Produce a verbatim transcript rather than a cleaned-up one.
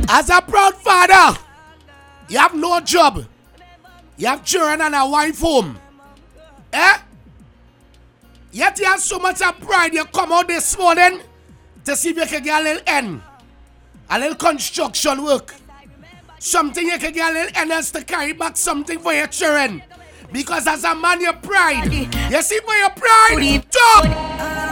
As a proud father, you have no job. You have children and a wife home. Eh? Yet you have so much of pride. You come out this morning to see if you can get a little end. A little construction work. Something you can get a little end else to carry back something for your children. Because as a man, your pride. You see for your pride. Talk.